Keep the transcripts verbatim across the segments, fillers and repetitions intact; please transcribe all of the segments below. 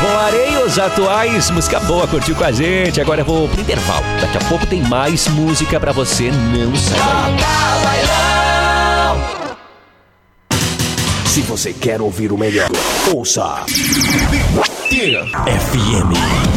com Areios Atuais. Música boa, curtiu com a gente. Agora eu vou pro intervalo. Daqui a pouco tem mais música pra você não sair. Se você quer ouvir o melhor, ouça F M.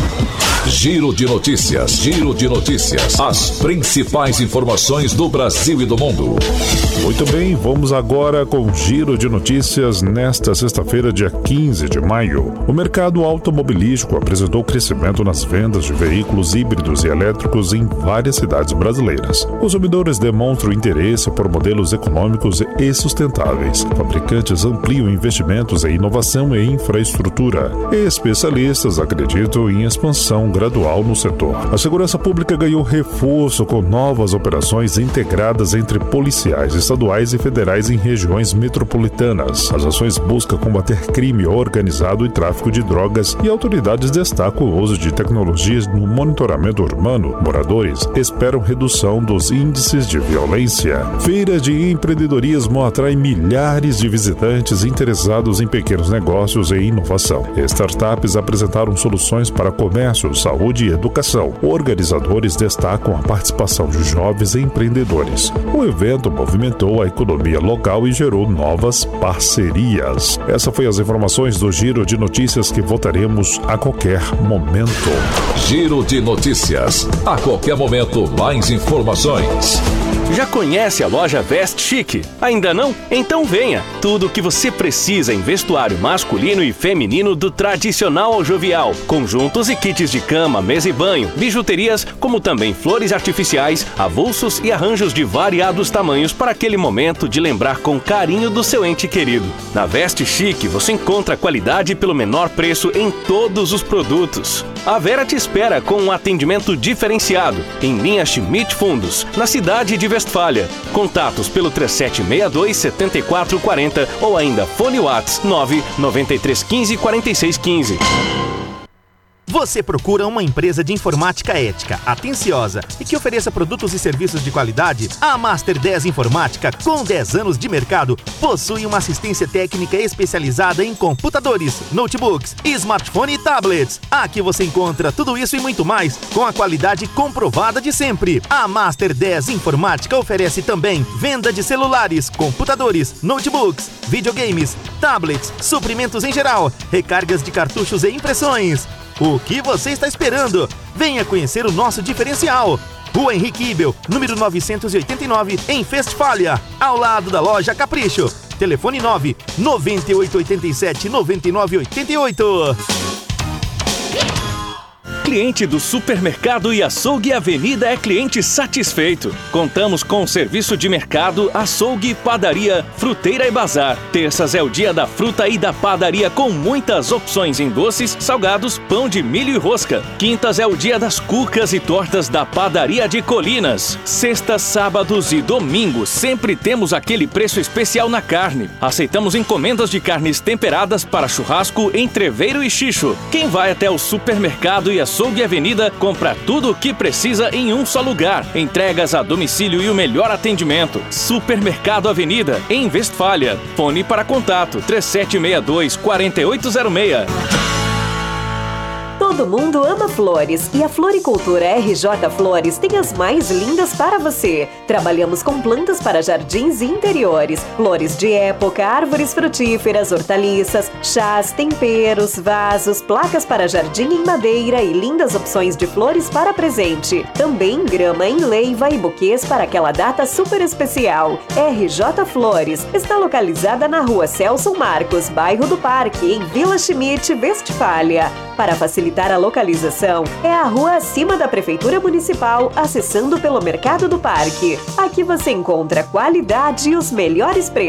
Giro de notícias, giro de notícias. As principais informações do Brasil e do mundo. Muito bem, vamos agora com o giro de notícias nesta sexta-feira, dia quinze de maio. O mercado automobilístico apresentou crescimento nas vendas de veículos híbridos e elétricos em várias cidades brasileiras. Consumidores demonstram interesse por modelos econômicos e sustentáveis. Fabricantes ampliam investimentos em inovação e infraestrutura. Especialistas acreditam em expansão gradual no setor. A segurança pública ganhou reforço com novas operações integradas entre policiais estaduais e federais em regiões metropolitanas. As ações buscam combater crime organizado e tráfico de drogas, e autoridades destacam o uso de tecnologias no monitoramento urbano. Moradores esperam redução dos índices de violência. Feira de empreendedorismo atrai milhares de visitantes interessados em pequenos negócios e inovação. Startups apresentaram soluções para comércio, saúde e educação. Organizadores destacam a participação de jovens empreendedores. O evento movimentou a economia local e gerou novas parcerias. Essa foi as informações do Giro de Notícias que voltaremos a qualquer momento. Giro de Notícias. A qualquer momento, mais informações. Já conhece a loja Vest Chic? Ainda não? Então venha! Tudo o que você precisa em vestuário masculino e feminino do tradicional ao jovial. Conjuntos e kits de cama, mesa e banho, bijuterias, como também flores artificiais, avulsos e arranjos de variados tamanhos para aquele momento de lembrar com carinho do seu ente querido. Na Vest Chic você encontra qualidade pelo menor preço em todos os produtos. A Vera te espera com um atendimento diferenciado em linha Schmidt Fundos, na cidade de Westfália. Contatos pelo três sete seis dois, sete quatro quatro zero ou ainda fone Whats nove nove três um cinco, quatro seis um cinco. Você procura uma empresa de informática ética, atenciosa e que ofereça produtos e serviços de qualidade? A Master dez Informática, com dez anos de mercado, possui uma assistência técnica especializada em computadores, notebooks, smartphone e tablets. Aqui você encontra tudo isso e muito mais, com a qualidade comprovada de sempre. A Master dez Informática oferece também venda de celulares, computadores, notebooks, videogames, tablets, suprimentos em geral, recargas de cartuchos e impressões. O que você está esperando? Venha conhecer o nosso diferencial. Rua Henrique Ibel, número novecentos e oitenta e nove, em Westfália, ao lado da loja Capricho. Telefone nove nove oito oito sete nove nove oito oito. Cliente do Supermercado e Açougue Avenida é cliente satisfeito. Contamos com serviço de mercado, açougue, padaria, fruteira e bazar. Terças é o dia da fruta e da padaria com muitas opções em doces, salgados, pão de milho e rosca. Quintas é o dia das cucas e tortas da padaria de Colinas. Sextas, sábados e domingos sempre temos aquele preço especial na carne. Aceitamos encomendas de carnes temperadas para churrasco, entreveiro e xixo. Quem vai até o Supermercado e Açougue Açougue Avenida compra tudo o que precisa em um só lugar. Entregas a domicílio e o melhor atendimento. Supermercado Avenida, em Westfália. Fone para contato três sete seis dois, quatro oito zero seis. Todo mundo ama flores e a Floricultura R J Flores tem as mais lindas para você. Trabalhamos com plantas para jardins e interiores, flores de época, árvores frutíferas, hortaliças, chás, temperos, vasos, placas para jardim em madeira e lindas opções de flores para presente. Também grama em leiva e buquês para aquela data super especial. R J Flores está localizada na Rua Celso Marcos, bairro do Parque, em Vila Schmidt, Westfália. Para facilitar a localização, é a rua acima da Prefeitura Municipal, acessando pelo Mercado do Parque. Aqui você encontra qualidade e os melhores preços.